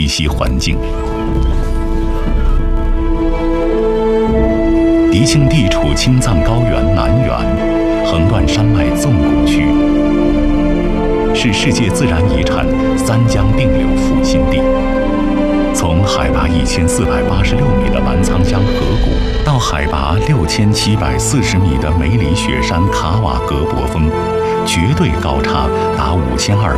栖息环境。迪庆地处青藏高原南缘，横断山脉纵谷区，是世界自然遗产三江并流复兴地。从海拔1486米的澜沧江河谷，到海拔6740米的梅里雪山卡瓦格博峰，绝对高差达5200